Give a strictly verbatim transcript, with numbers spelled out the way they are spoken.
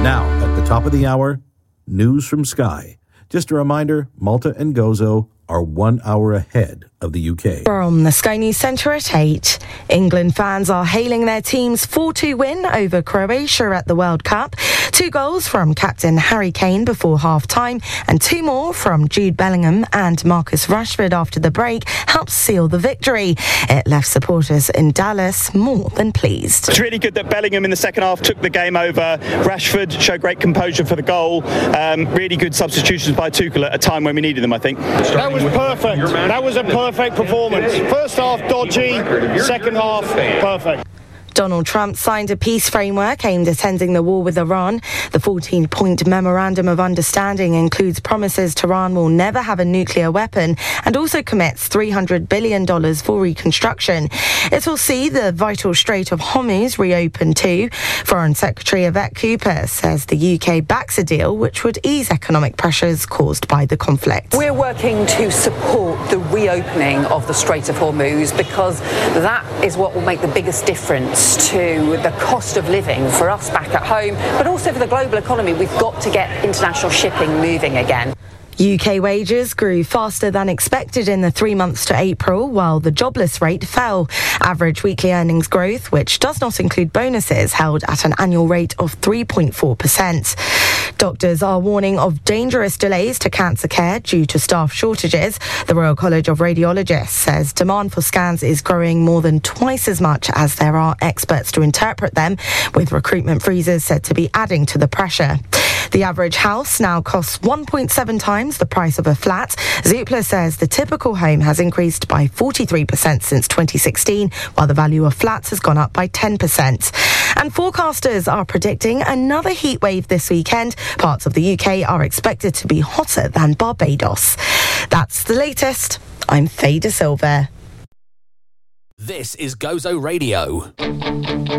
Now, at the top of the hour, news from Sky. Just a reminder, Malta and Gozo are one hour ahead of the U K. From the Sky News Centre at eight, England fans are hailing their team's four two win over Croatia at the World Cup. Two goals from captain Harry Kane before half-time and two more from Jude Bellingham and Marcus Rashford after the break helped seal the victory. It left supporters in Dallas more than pleased. It's really good that Bellingham in the second half took the game over. Rashford showed great composure for the goal. Um, really good substitutions by Tuchel at a time when we needed them, I think. That was perfect. That was a perfect performance. First half dodgy, second half perfect. Donald Trump signed a peace framework aimed at ending the war with Iran. The fourteen-point memorandum of understanding includes promises Tehran will never have a nuclear weapon and also commits three hundred billion dollars for reconstruction. It will see the vital Strait of Hormuz reopened too. Foreign Secretary Yvette Cooper says the U K backs a deal which would ease economic pressures caused by the conflict. We're working to support the reopening of the Strait of Hormuz because that is what will make the biggest difference to the cost of living for us back at home, but also for the global economy. We've got to get international shipping moving again. U K wages grew faster than expected in the three months to April, while the jobless rate fell. Average weekly earnings growth, which does not include bonuses, held at an annual rate of three point four percent. Doctors are warning of dangerous delays to cancer care due to staff shortages. The Royal College of Radiologists says demand for scans is growing more than twice as much as there are experts to interpret them, with recruitment freezes said to be adding to the pressure. The average house now costs one point seven times the price of a flat. Zoopla says the typical home has increased by forty-three percent since twenty sixteen, while the value of flats has gone up by ten percent. And forecasters are predicting another heat wave this weekend. Parts of the U K are expected to be hotter than Barbados. That's the latest. I'm Faye De Silva. This is Gozo Radio.